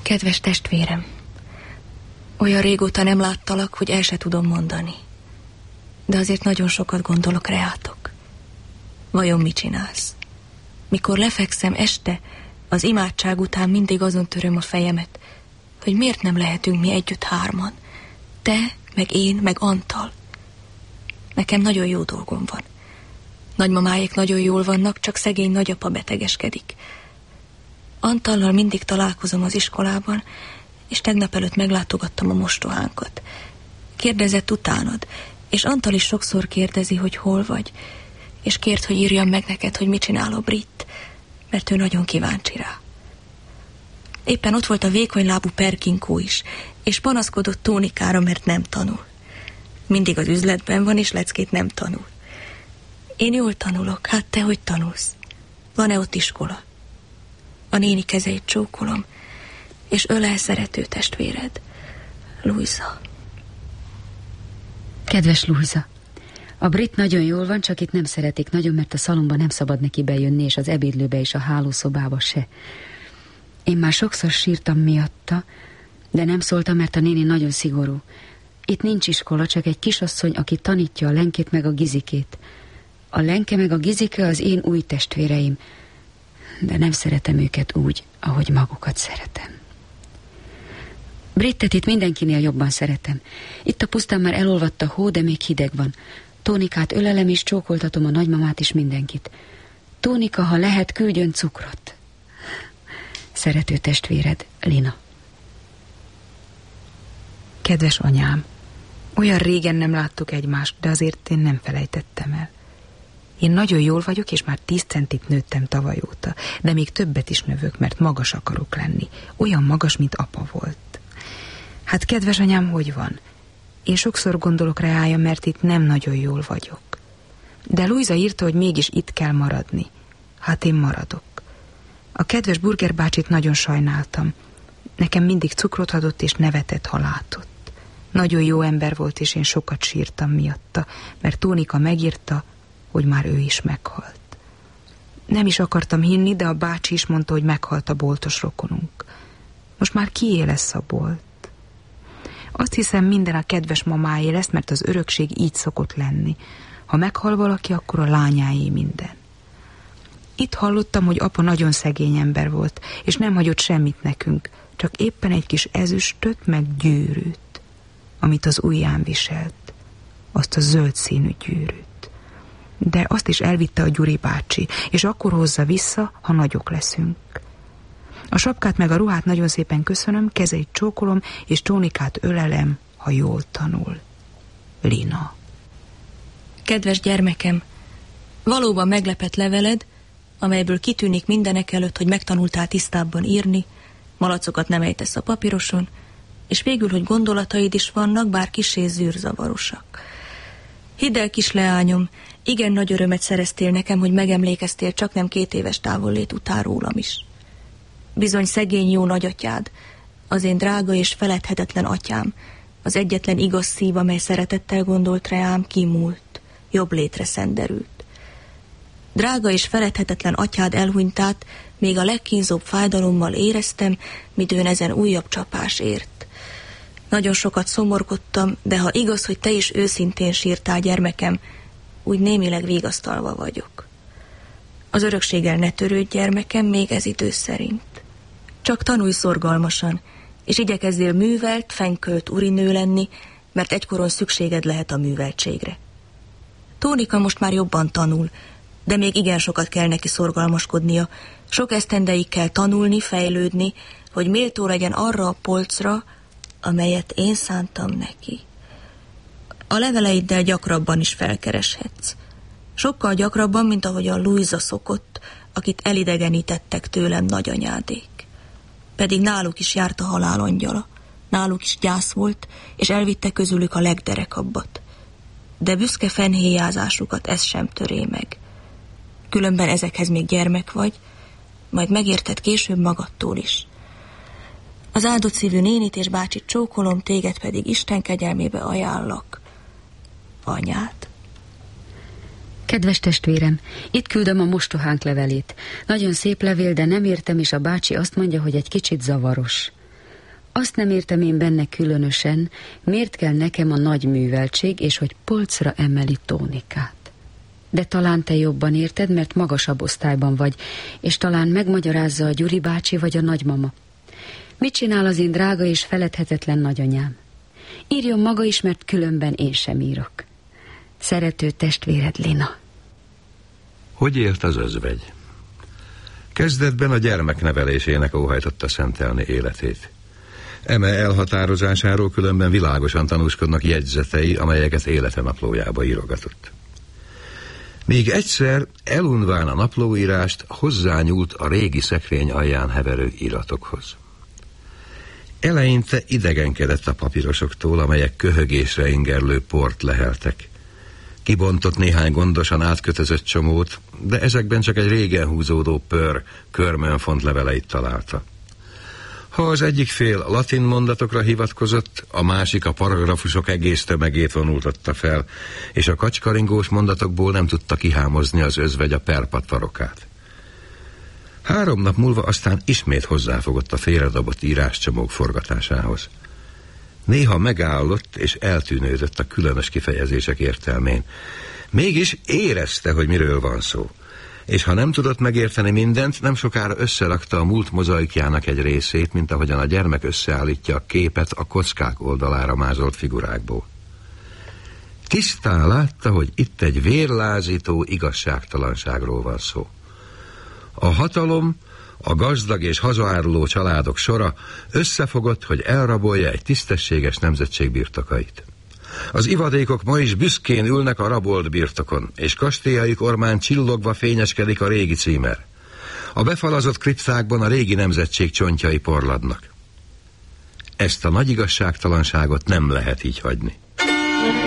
Kedves testvérem, olyan régóta nem láttalak, hogy el se tudom mondani. De azért nagyon sokat gondolok reátok. Vajon mit csinálsz? Mikor lefekszem este, az imádság után mindig azon töröm a fejemet, hogy miért nem lehetünk mi együtt hárman. Te, meg én, meg Antal. Nekem nagyon jó dolgom van. Nagymamáék nagyon jól vannak, csak szegény nagyapa betegeskedik. Antallal mindig találkozom az iskolában, és tegnap előtt meglátogattam a mostohánkat. Kérdezett utánad, és Antal is sokszor kérdezi, hogy hol vagy, és kért, hogy írjam meg neked, hogy mit csinál a Brit, mert ő nagyon kíváncsi rá. Éppen ott volt a vékonylábú Perkinkó is, és panaszkodott Tónikára, mert nem tanul. Mindig az üzletben van, és leckét nem tanul. Én jól tanulok, hát te hogy tanulsz? Van-e ott iskola? A néni kezeit csókolom, és ölel szerető testvéred, Luisa. Kedves Luisa, a Brit nagyon jól van, csak itt nem szeretik nagyon, mert a szalomba nem szabad neki bejönni, és az ebédlőbe és a hálószobába se. Én már sokszor sírtam miatta, de nem szóltam, mert a néni nagyon szigorú. Itt nincs iskola, csak egy kisasszony, aki tanítja a Lenkét meg a Gizikét. A Lenke meg a Gizike az én új testvéreim, de nem szeretem őket úgy, ahogy magukat szeretem. Brittet itt mindenkinél jobban szeretem. Itt a pusztán már elolvadt a hó, de még hideg van. Tónikát ölelem és csókoltatom, a nagymamát is, mindenkit. Tónika, ha lehet, küldjön cukrot. Szerető testvéred, Lina. Kedves anyám, olyan régen nem láttuk egymást, de azért én nem felejtettem el. Én nagyon jól vagyok, és már 10 centit nőttem tavaly óta, de még többet is növök, mert magas akarok lenni. Olyan magas, mint apa volt. Hát kedves anyám, hogy van? Én sokszor gondolok reája, mert itt nem nagyon jól vagyok. De Luisa írta, hogy mégis itt kell maradni. Hát én maradok. A kedves Burger bácsit nagyon sajnáltam. Nekem mindig cukrot adott és nevetett, ha látott. Nagyon jó ember volt, és én sokat sírtam miatta, mert Tónika megírta, hogy már ő is meghalt. Nem is akartam hinni, de a bácsi is mondta, hogy meghalt a boltos rokonunk. Most már kié lesz a bolt? Azt hiszem, minden a kedves mamáé lesz, mert az örökség így szokott lenni. Ha meghal valaki, akkor a lányáé minden. Itt hallottam, hogy apa nagyon szegény ember volt, és nem hagyott semmit nekünk, csak éppen egy kis ezüstöt meg gyűrűt, amit az ujján viselt, azt a zöld színű gyűrűt. De azt is elvitte a Gyuri bácsi, és akkor hozza vissza, ha nagyok leszünk. A sapkát meg a ruhát nagyon szépen köszönöm, kezeit csókolom, és Tónikát ölelem, ha jól tanul. Lina. Kedves gyermekem, valóban meglepett leveled, amelyből kitűnik mindenek előtt, hogy megtanultál tisztábban írni, malacokat nem ejtesz a papíroson, és végül, hogy gondolataid is vannak, bár kissé zűrzavarosak. Hidd el, kis leányom, igen nagy örömet szereztél nekem, hogy megemlékeztél csak nem 2 éves távollét után rólam is. Bizony szegény jó nagyatyád, az én drága és feledhetetlen atyám, az egyetlen igaz szív, amely szeretettel gondolt reám, kimúlt, jobb létre szenderült. Drága és feledhetetlen atyád elhunytát még a legkínzóbb fájdalommal éreztem, midőn ezen újabb csapás ért. Nagyon sokat szomorkodtam, de ha igaz, hogy te is őszintén sírtál, gyermekem, úgy némileg vigasztalva vagyok. Az örökséggel ne törődj, gyermekem, még ez idő szerint. Csak tanulj szorgalmasan, és igyekezzél művelt, fenkölt urinő lenni, mert egykoron szükséged lehet a műveltségre. Tónika most már jobban tanul, de még igen sokat kell neki szorgalmaskodnia. Sok esztendeig kell tanulni, fejlődni, hogy méltó legyen arra a polcra, amelyet én szántam neki. A leveleiddel gyakrabban is felkereshetsz. Sokkal gyakrabban, mint ahogy a Luisa szokott, akit elidegenítettek tőlem nagyanyádék. Pedig náluk is járt a halál angyala, náluk is gyász volt, és elvitte közülük a legderekabbat. De büszke fennhéjázásukat ez sem töré meg. Különben ezekhez még gyermek vagy, majd megérted később magadtól is. Az áldott szívű nénit és bácsit csókolom, téged pedig Isten kegyelmébe ajánlak. Anyád. Kedves testvérem, itt küldöm a mostohánk levelét. Nagyon szép levél, de nem értem, és a bácsi azt mondja, hogy egy kicsit zavaros. Azt nem értem én benne különösen, miért kell nekem a nagy műveltség, és hogy polcra emeli Tónikát. De talán te jobban érted, mert magasabb osztályban vagy, és talán megmagyarázza a Gyuri bácsi vagy a nagymama. Mit csinál az én drága és feledhetetlen nagyanyám? Írjon maga is, mert különben én sem írok. Szerető testvéred, Lina. Hogy élt az özvegy? Kezdetben a gyermeknevelésének óhajtotta szentelni életét. Eme elhatározásáról különben világosan tanúskodnak jegyzetei, amelyeket élete naplójába írogatott. Míg egyszer, elunván a naplóírást, hozzányúlt a régi szekrény alján heverő iratokhoz. Eleinte idegenkedett a papírosoktól, amelyek köhögésre ingerlő port leheltek. Kibontott néhány gondosan átkötözött csomót, de ezekben csak egy régen húzódó körmönfont leveleit találta. Ha az egyik fél latin mondatokra hivatkozott, a másik a paragrafusok egész tömegét vonultatta fel, és a kacskaringós mondatokból nem tudta kihámozni az özvegy a perpatvarokát. 3 nap múlva aztán ismét hozzáfogott a félredobott íráscsomók forgatásához. Néha megállott és eltűnődött a különös kifejezések értelmén. Mégis érezte, hogy miről van szó. És ha nem tudott megérteni mindent, nem sokára összerakta a múlt mozaikjának egy részét, mint ahogyan a gyermek összeállítja a képet a kockák oldalára mázolt figurákból. Tisztán látta, hogy itt egy vérlázító igazságtalanságról van szó. A hatalom, a gazdag és hazaáruló családok sora összefogott, hogy elrabolja egy tisztességes nemzetség birtokait. Az ivadékok ma is büszkén ülnek a rabolt birtokon, és kastélyaik ormán csillogva fényeskedik a régi címer. A befalazott kriptákban a régi nemzetség csontjai porladnak. Ezt a nagy igazságtalanságot nem lehet így hagyni.